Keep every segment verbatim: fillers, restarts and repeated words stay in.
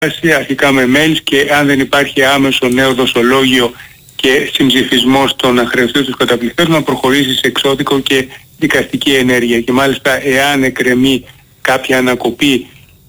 αρχικά με mails, και αν δεν υπάρχει άμεσο νέο δοσολόγιο και συμψηφισμός των αχρεωστήτων καταπληκτών, να προχωρήσει σε εξώδικο και δικαστική ενέργεια. Και μάλιστα εάν εκκρεμεί κάποια ανακοπή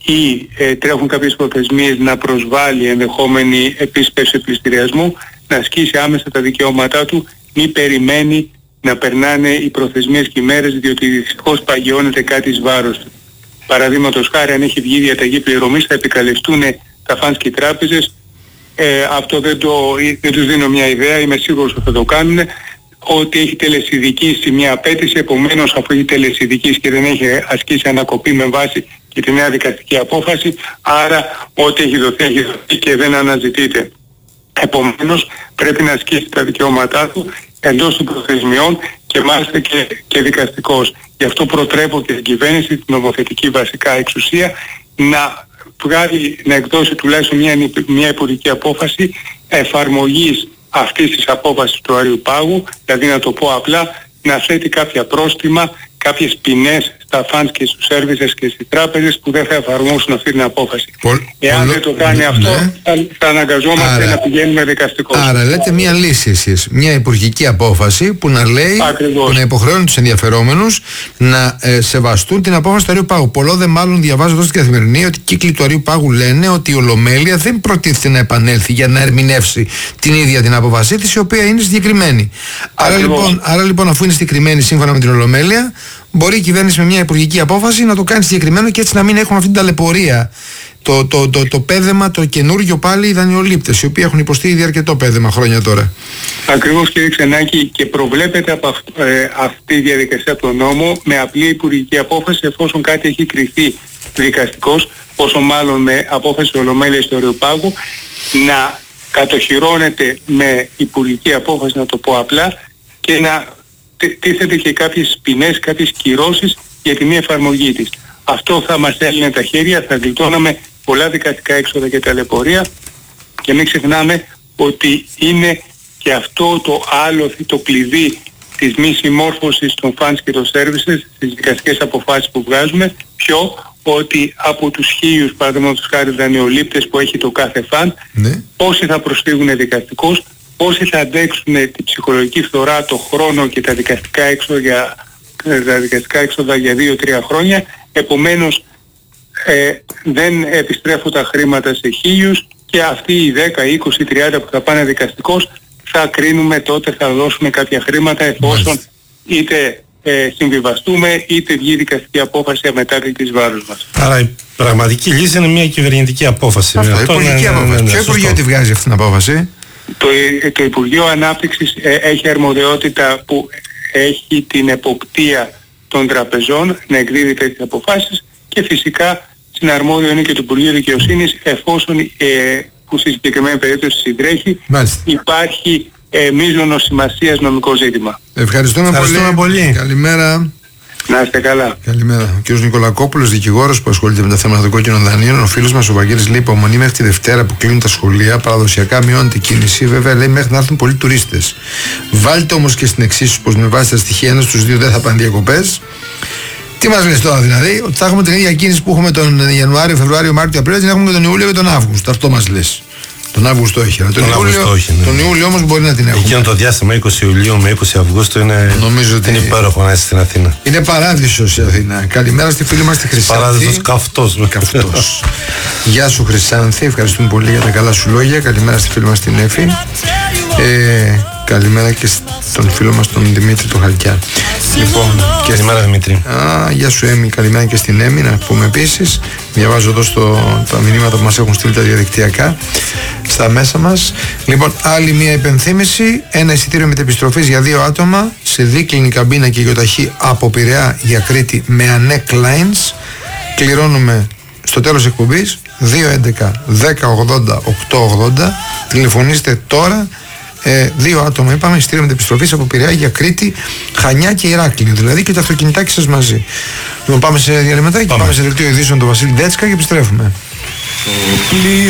ή ε, τρέχουν κάποιες προθεσμίες να προσβάλλει ενδεχόμενη επίσπευση πληστηριασμού, να ασκήσει άμεσα τα δικαιώματά του, μη περιμένει να περνάνε οι προθεσμίες και οι μέρες, διότι δυστυχώς παγιώνεται κάτι εις βάρος του. Παραδείγματος χάρη, αν έχει βγει διαταγή πληρωμής, θα επικαλεστούν τα φαντς και οι τράπεζες. Ε, αυτό δεν, το, δεν τους δίνω μια ιδέα, είμαι σίγουρος ότι θα το κάνουν, ότι έχει τελεσιδικήσει μια απέτηση, επομένως αφού έχει τελεσιδικήσει και δεν έχει ασκήσει ανακοπή με βάση και τη νέα δικαστική απόφαση, άρα ό,τι έχει δοθεί έχει δοθεί και δεν αναζητείται. Επομένως πρέπει να ασκήσει τα δικαιώματά του εντός των προθεσμιών και μάλιστα και, και δικαστικός. Γι' αυτό προτρέπω και την κυβέρνηση, την νομοθετική βασικά εξουσία, να βγάλει, να εκδώσει τουλάχιστον μια, μια υπουργική απόφαση εφαρμογής αυτής της απόφασης του Αριού Πάγου, δηλαδή να το πω απλά, να θέτει κάποια πρόστιμα, κάποιες ποινές στα funds και στους services και στις τράπεζες που δεν θα εφαρμόσουν αυτή την απόφαση. Πολ, Εάν πολλο, δεν το κάνει ναι, αυτό, ναι. θα, θα αναγκαζόμαστε άρα, να πηγαίνουμε δικαστικό. Άρα λέτε μια λύση εσείς, μια υπουργική απόφαση που να λέει, ακριβώς, που να υποχρεώνει τους ενδιαφερόμενους να ε, σεβαστούν την απόφαση του Αριού Πάγου. Πολλό δε μάλλον διαβάζω εδώ στην Καθημερινή ότι οι κύκλοι του Αριού Πάγου λένε ότι η Ολομέλεια δεν προτίθεται να επανέλθει για να ερμηνεύσει την ίδια την απόφασή της, η οποία είναι συγκεκριμένη. Άρα λοιπόν, άρα λοιπόν, αφού είναι συγκεκριμένη σύμφωνα με την Ολομέλεια, μπορεί η κυβέρνηση με μια υπουργική απόφαση να το κάνει συγκεκριμένο και έτσι να μην έχουμε αυτή την ταλαιπωρία. Το, το, το, το πέδεμα, το καινούργιο πάλι, οι δανειολήπτες, οι οποίοι έχουν υποστεί ήδη αρκετό πέδεμα χρόνια τώρα. Ακριβώς, κύριε Ξενάκη, και προβλέπεται από αυ, ε, αυτή η διαδικασία του νόμου με απλή υπουργική απόφαση, εφόσον κάτι έχει κριθεί δικαστικός, πόσο μάλλον με απόφαση Ολομέλειας του Αριού Πάγου, να κατοχυρώνεται με υπουργική απόφαση, να το πω απλά, και να τίθεται και κάποιες ποινές, κάποιες κυρώσεις για τη μη εφαρμογή της. Αυτό θα μας έλυνε τα χέρια, θα γλιτώναμε πολλά δικαστικά έξοδα και ταλαιπωρία, και μην ξεχνάμε ότι είναι και αυτό το άλοθη, το κλειδί της μη συμμόρφωσης των funds και των services στις δικαστικές αποφάσεις που βγάζουμε. Ποιο? Ότι από τους χίλιους, παραδείγματος χάρη, δανειολήπτες που έχει το κάθε fund, ναι, πόσοι θα προσφύγουν δικαστικώς, πόσοι θα αντέξουν την ψυχολογική φθορά, το χρόνο και τα δικαστικά έξοδα για, τα δικαστικά έξοδα για δύο τρία χρόνια. Επομένως ε, δεν επιστρέφουν τα χρήματα σε χίλιους, και αυτοί οι δέκα, είκοσι, τριάντα που θα πάνε δικαστικώς θα κρίνουμε, τότε θα δώσουμε κάποια χρήματα, εφόσον είτε ε, συμβιβαστούμε είτε βγει δικαστική απόφαση αμετάκλητη της βάρους μας. Άρα η πραγματική λύση είναι μια κυβερνητική απόφαση. Αυτό, αυτό υπουργική είναι, απόφαση. Ναι, ναι, Ποιο Υπουργείο τη βγάζει αυτή την απόφαση? Το, το Υπουργείο Ανάπτυξης ε, έχει αρμοδιότητα που έχει την εποπτεία των τραπεζών να εκδίδει τέτοιες αποφάσεις, και φυσικά συναρμόδιο είναι και το Υπουργείο Δικαιοσύνης, εφόσον ε, που στη συγκεκριμένη περίπτωση συντρέχει, μάλιστα, υπάρχει ε, μείζωνος σημασίας νομικό ζήτημα. Ευχαριστούμε, Ευχαριστούμε πολύ. πολύ. Καλημέρα. Να είστε καλά. Καλημέρα. Ο κ. Νικολακόπουλος, δικηγόρος που ασχολείται με τα θέματα των κόκκινων δανείων. Ο φίλος μας ο Βαγγέλης λέει: υπομονή μέχρι τη Δευτέρα που κλείνουν τα σχολεία. Παραδοσιακά μειώνεται η κίνηση. Βέβαια, λέει μέχρι να έρθουν πολλοί τουρίστες. Βάλτε όμως και στην εξίσωση πως με βάση τα στοιχεία ένας στους δύο δεν θα πάνε διακοπές. Τι μας λες τώρα δηλαδή? Ότι θα έχουμε την ίδια κίνηση που έχουμε τον Ιανουάριο, Φεβρουάριο, Μάρτιο, Απρίλιο, την έχουμε και τον Ιούλιο και τον Αύγουστο. Αυτό μας λες. Τον Αύγουστο όχι. Τον, τον, Ιούλιο, όχι, ναι. Τον Ιούλιο όμως μπορεί να την έχουμε. Εκείνο το διάστημα είκοσι Ιουλίου με είκοσι Αυγούστου είναι, νομίζω ότι είναι υπέροχο να είσαι στην Αθήνα. Είναι παράδεισος η Αθήνα. Καλημέρα στη φίλη μας τη Χρυσάνθη. Παράδεισος καυτός. Καυτός. Γεια σου Χρυσάνθη, ευχαριστούμε πολύ για τα καλά σου λόγια. Καλημέρα στη φίλη μας την Έφη. Ε, καλημέρα και στον φίλο μας τον Δημήτρη του Χαλκιά. Λοιπόν, και καλημέρα Δημήτρη. Α, γεια σου Έμι, καλημέρα και στην Έμι. Να πούμε επίσης, διαβάζω εδώ στο, τα μηνύματα που μας έχουν στείλει τα διαδικτυακά στα μέσα μας. Λοιπόν, άλλη μια υπενθύμηση: ένα εισιτήριο μετεπιστροφής για δύο άτομα σε δίκλινη καμπίνα και γεωταχή από Πειραιά για Κρήτη με Ανέκ Lines. Κληρώνουμε στο τέλος εκπομπής. Δύο έντεκα δέκα ογδόντα οκτώ ογδόντα. Τηλεφωνήστε τώρα. Ε, δύο άτομα είπαμε, εισιτήριο μετεπιστροφής από Πειραιά για Κρήτη, Χανιά και Ηράκλειο, δηλαδή, και το αυτοκινητάκι σας μαζί. Λοιπόν, πάμε σε διαλυματάκι, πάμε, πάμε σε δελτίο ειδήσεων του Βασίλη Ντέτσκα και επιστρέφουμε.